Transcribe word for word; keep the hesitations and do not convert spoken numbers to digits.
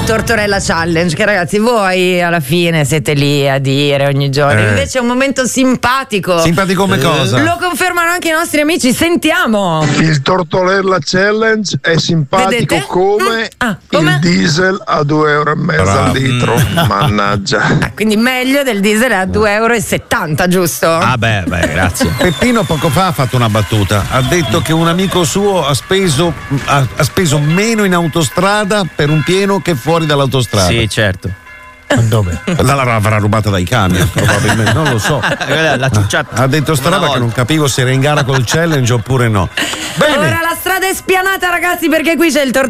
Tortorella Challenge, che ragazzi voi alla fine siete lì a dire ogni giorno, Eh. invece è un momento simpatico. Simpatico come cosa? Lo confermano anche i nostri amici, sentiamo. Il Tortorella Challenge è simpatico Vedete? come Mm. Ah, come? il diesel a due euro e mezzo Bravo. al litro. Mannaggia. Ah, quindi meglio del diesel a due euro e settanta, giusto? Ah beh, beh, grazie. Peppino poco fa ha fatto una battuta, ha detto che un amico suo ha speso, ha, ha speso meno in autostrada per un pieno che fuori dall'autostrada. Sì, certo. Dove? La l'avrà rubata dai camion, probabilmente, non lo so. La ciucciata. Ha detto sta Una roba che volta. non capivo se era in gara col challenge oppure no. Bene. Ora la strada è spianata, ragazzi, perché qui c'è il Tortorella